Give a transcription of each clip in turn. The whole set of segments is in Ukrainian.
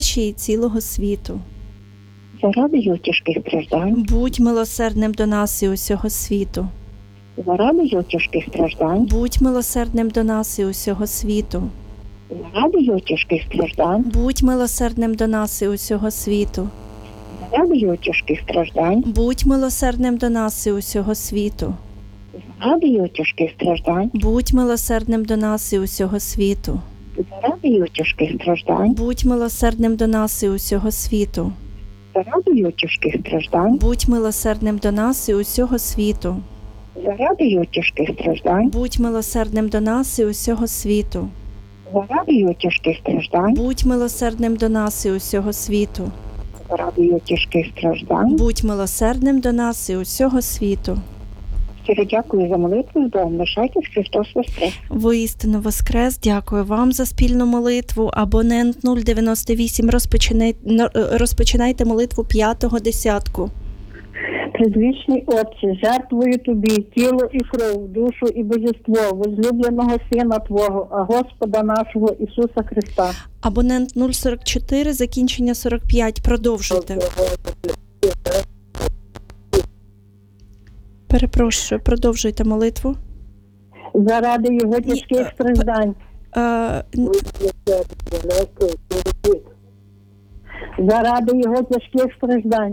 очі і цілого світу. заради його тяжких страждань, Будь милосердним до нас і усього світу. заради його тяжких страждань, Будь милосердним до нас і усього світу. заради його тяжких страждань, Будь милосердним до нас і усього світу. заради його тяжких страждань, Будь милосердним до нас і усього світу. заради його тяжких страждань, Будь милосердним до нас і усього світу. заради його тяжких страждань, Будь милосердним до нас і усього світу. заради його тяжких страждань, Будь милосердним до нас і усього світу. заради його тяжких страждань, Будь милосердним до нас і усього світу. заради його тяжких страждань, Будь милосердним до нас і усього світу. заради його тяжких страждань. Будь милосердним до нас і усього світу. Щиро дякую за молитву, з Богом лишайтесь, Христос Воскрес. Воістину воскрес. Дякую вам за спільну молитву. Абонент 098, розпочинайте молитву 5-го десятку. Предвічний Отче, жертвую Тобі тіло і кров, душу і божество возлюбленого Сина Твого, а Господа нашого Ісуса Христа. Абонент 044, закінчення 45. Продовжуйте. Перепрошую, продовжуйте молитву. Заради Його тяжких страждань, Н- заради Його тяжких страждань,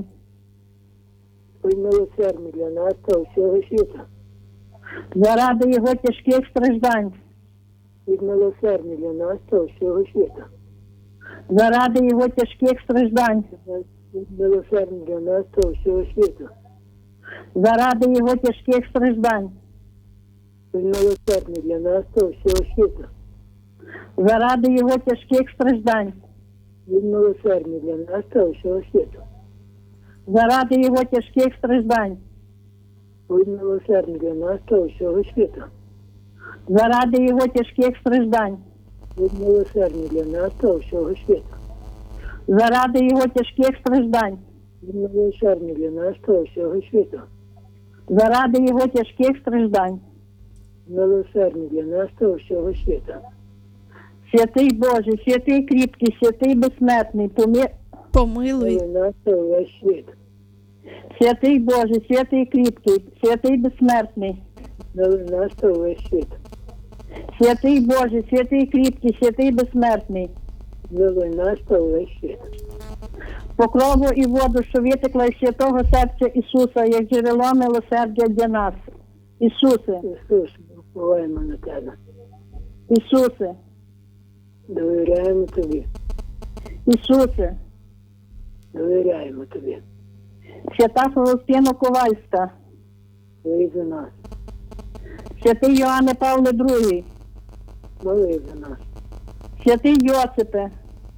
Будь милосердний для нас та всього світу. заради Його тяжких страждань, Будь милосердний для нас та всього світу. заради Його тяжких страждань, Будь милосердний для нас та всього світу. заради Його тяжких страждань, Будь милосердний для нас та всього світу. заради Його тяжких страждань, Будь милосердний для нас та всього світу. заради Його тяжких страждань, Будь милосердний для нас та всього світу. заради Його тяжких страждань, Будь милосердний для нас та всього світу. заради Його тяжких страждань, Будь милосердний для нас та всього світу. заради Його тяжких страждань. Милосердний для нас та всього світу. Святий Боже, святий кріпкий, святий безсмертний, Помилуй. Милуй нас та весь світ. святий Боже, святий кріпкий, святий безсмертний, Милуй нас та весь світ. святий Боже, святий кріпкий, святий безсмертний, Милуй нас та весь світ. покрову і воду, що витекла із святого серця Ісуса, як джерело милосердя для нас. Ісусе, Ісус, ми впливаємо на Тебе. Ісусе, Довіряємо Тобі. Ісусе, Довіряємо Тобі. свята Фаустина Ковальська, Молись за нас. святий Йоанне Павле II, Молись за нас. святий Йосипе,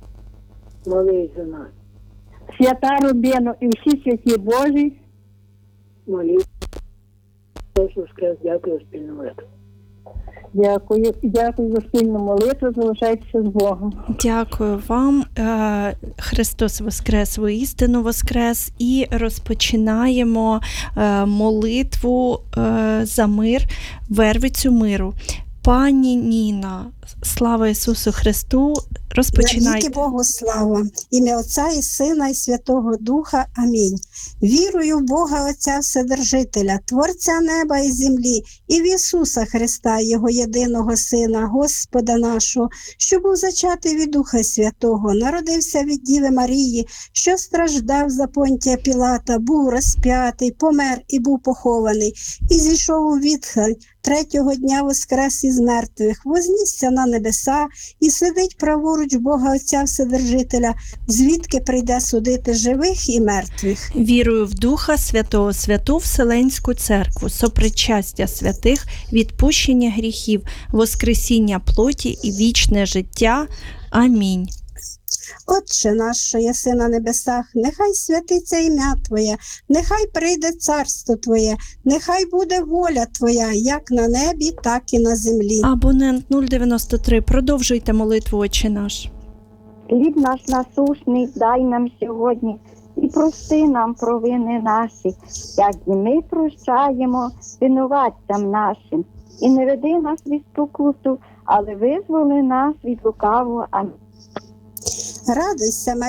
Молись за нас. свята Рубіно і всі святі Божі. Молись. Ісус Воскрес, дякую за спільну молитву. Дякую, дякую за спільну молитву. Залишайтеся з Богом. Дякую вам. Христос Воскрес, воістину Воскрес. І розпочинаємо молитву за мир, вервицю миру. Пані Ніна, слава Ісусу Христу, розпочинайте. Навіки Богу слава, ім'я Отця і Сина і Святого Духа. Амінь. Вірую в Бога Отця Вседержителя, Творця неба і землі, і в Ісуса Христа, Його єдиного Сина, Господа нашого, що був зачатий від Духа Святого, народився від Діви Марії, що страждав за Понтія Пілата, був розп'ятий, помер і був похований, і зійшов у відхиль, третього дня воскрес із мертвих, вознісся на небеса і сидить праворуч Бога Отця Вседержителя, звідки прийде судити живих і мертвих. Вірую в Духа Святого, Святу Вселенську Церкву, сопричастя святих, відпущення гріхів, воскресіння плоті і вічне життя. Амінь. Отче наш, що єси на небесах, нехай святиться ім'я Твоє, нехай прийде царство Твоє, нехай буде воля Твоя, як на небі, так і на землі. Абонент 093, продовжуйте молитву, Отче наш. Хліб наш насущний дай нам сьогодні і прости нам провини наші, як і ми прощаємо винуватцям нашим. І не веди нас від спокусу, але визволи нас від лукавого. Амінь. Радуйся,